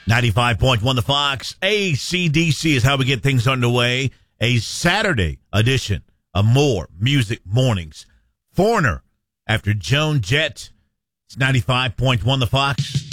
95.1 The Fox. ACDC is how we get things underway. A Saturday edition of More Music Mornings. Foreigner after Joan Jett. It's 95.1 The Fox.